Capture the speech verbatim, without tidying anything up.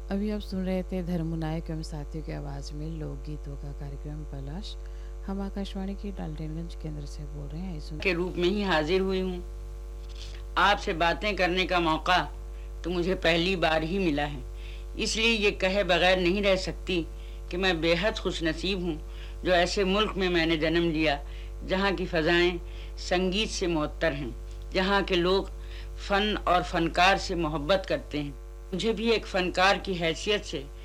अभी आप सुन रहे थे धर्म नायक एवं साथियों की आवाज़ में लोकगीतों का कार्यक्रम पलाश। हम आकाशवाणी के डाल्टनगंज केंद्र से बोल रहे हैं। सुन के रूप में ही हाजिर हुई हूँ। आपसे बातें करने का मौका तो मुझे पहली बार ही मिला है, इसलिए ये कहे बगैर नहीं रह सकती कि मैं बेहद खुशनसीब हूँ जो ऐसे मुल्क में मैंने जन्म लिया जहाँ की फ़ज़ाएं संगीत से मुअत्तर हैं, जहाँ के लोग फ़न और फ़नकार से मोहब्बत करते हैं। मुझे भी एक फ़नकार की हैसियत से